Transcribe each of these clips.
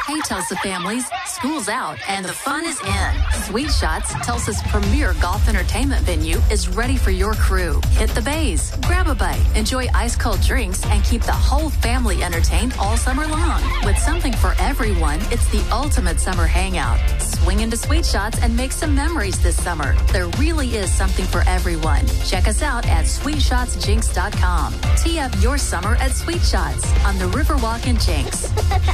Hey, Tulsa families, school's out and the fun is in. Sweet Shots, Tulsa's premier golf entertainment venue, is ready for your crew. Hit the bays, grab a bite, enjoy ice-cold drinks, and keep the whole family entertained all summer long. With something for everyone, it's the ultimate summer hangout. Swing into Sweet Shots and make some memories this summer. There really is something for everyone. Check us out at SweetshotsJinx.com. Tee up your summer at Sweet Shots on the Riverwalk in Jinx.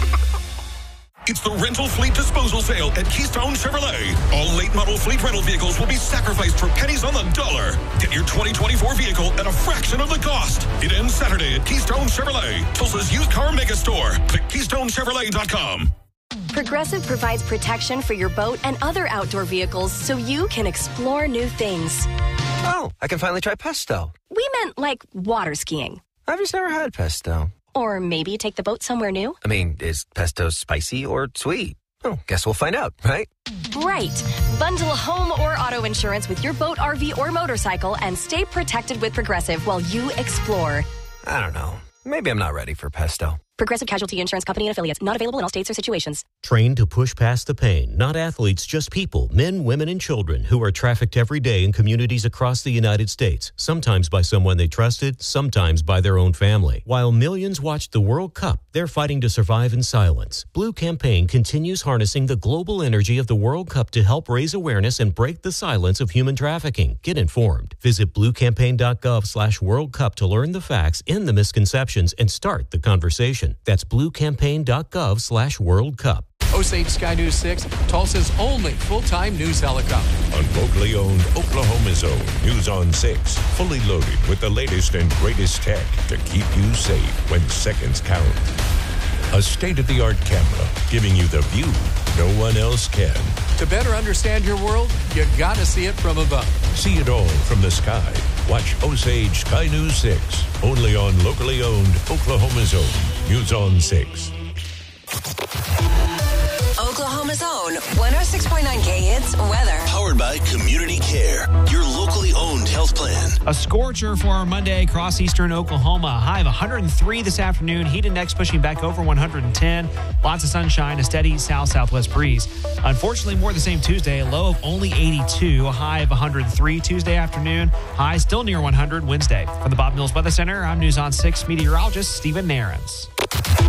It's the rental fleet disposal sale at Keystone Chevrolet. All late model fleet rental vehicles will be sacrificed for pennies on the dollar. Get your 2024 vehicle at a fraction of the cost. It ends Saturday at Keystone Chevrolet, Tulsa's used car mega store. Click KeystoneChevrolet.com. Progressive provides protection for your boat and other outdoor vehicles so you can explore new things. Oh, I can finally try pesto. We meant like water skiing. I've just never had pesto. Or maybe take the boat somewhere new. I mean, is pesto spicy or sweet? Oh, guess we'll find out, right? Right. Bundle home or auto insurance with your boat, RV, or motorcycle and stay protected with Progressive while you explore. I don't know. Maybe I'm not ready for pesto. Progressive Casualty Insurance Company and Affiliates. Not available in all states or situations. Trained to push past the pain. Not athletes, just people, men, women, and children who are trafficked every day in communities across the United States, sometimes by someone they trusted, sometimes by their own family. While millions watched the World Cup, they're fighting to survive in silence. Blue Campaign continues harnessing the global energy of the World Cup to help raise awareness and break the silence of human trafficking. Get informed. Visit bluecampaign.gov/World Cup to learn the facts, end the misconceptions, and start the conversation. That's bluecampaign.gov/World Cup. Osage Sky News 6, Tulsa's only full-time news helicopter. On locally owned Oklahoma's own News on 6, fully loaded with the latest and greatest tech to keep you safe when seconds count. A state-of-the-art camera giving you the view no one else can. To better understand your world, you gotta see it from above. See it all from the sky. Watch Osage Sky News 6, only on locally owned Oklahoma's own News on 6. Oklahoma's own 106.9 K Hits weather. Powered by Community Care, your locally owned health plan. A scorcher for our Monday across eastern Oklahoma. A high of 103 this afternoon. Heat index pushing back over 110. Lots of sunshine, a steady south-southwest breeze. Unfortunately, more of the same Tuesday. A low of only 82. A high of 103 Tuesday afternoon. High still near 100 Wednesday. From the Bob Mills Weather Center, I'm News on 6 meteorologist Stephen Nairns.